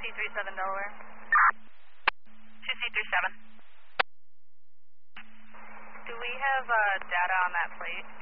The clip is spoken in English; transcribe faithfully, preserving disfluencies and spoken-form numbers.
C three seven Delaware. two C three seven. Do we have uh, data on that plate?